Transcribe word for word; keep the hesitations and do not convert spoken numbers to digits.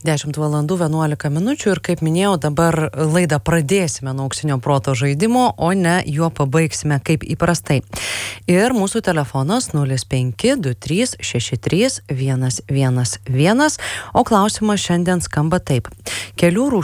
dešimt valandų vienuolika minučių ir kaip minėjau, dabar laidą pradėsime nuo auksinio proto žaidimo, o ne juo pabaigsime kaip įprastai. Ir mūsų telefonas nulis penki du trys šeši trys vienas vienas vienas, o klausimas šiandien skamba taip. Kelių rūšių